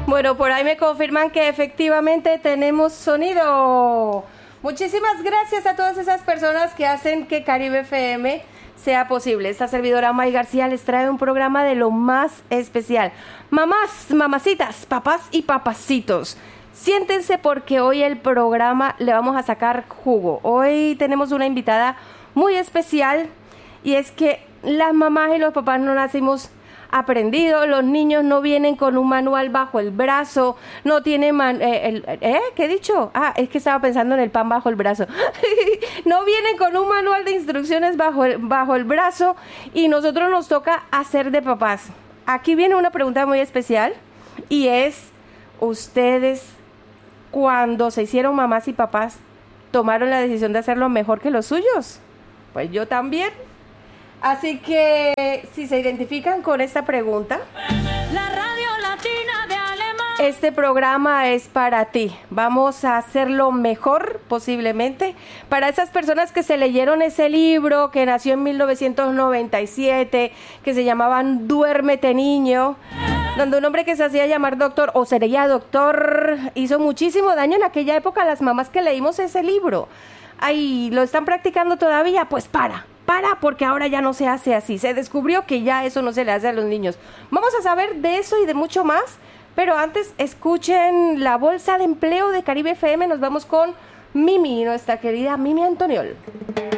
Bueno, por ahí me confirman que efectivamente tenemos sonido. Muchísimas gracias a todas esas personas que hacen que Caribe FM sea posible. Esta servidora May García les trae un programa de lo más especial. Mamás, mamacitas, papás y papacitos, siéntense porque hoy el programa le vamos a sacar jugo. Hoy tenemos una invitada muy especial y es que las mamás y los papás no nacimos aprendidos, los niños no vienen con un manual bajo el brazo, no tienen ¿qué he dicho? Es que estaba pensando en el pan bajo el brazo. No vienen con un manual de instrucciones bajo el brazo y nosotros nos toca hacer de papás. Aquí viene una pregunta muy especial y es, ¿ustedes cuando se hicieron mamás y papás tomaron la decisión de hacerlo mejor que los suyos? Pues yo también. Así que si se identifican con esta pregunta, La Radio Latina de Alemania. este programa es para ti. Vamos a hacerlo mejor posiblemente para esas personas que se leyeron ese libro que nació en 1997, que se llamaban Duérmete Niño, donde un hombre que se hacía llamar doctor o sería doctor hizo muchísimo daño en aquella época a las mamás que leímos ese libro. Ay, ¿lo están practicando todavía? Pues para, porque ahora ya no se hace así. Se descubrió que ya eso no se le hace a los niños. Vamos a saber de eso y de mucho más, pero antes escuchen la bolsa de empleo de Caribe FM. Nos vamos con Mimi, nuestra querida Mimi Antoniol.